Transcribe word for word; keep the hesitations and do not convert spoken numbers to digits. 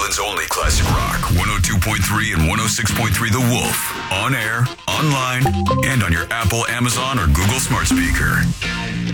Portland's only classic rock. one oh two point three and one oh six point three The Wolf. On air, online, and on your Apple, Amazon, or Google smart speaker.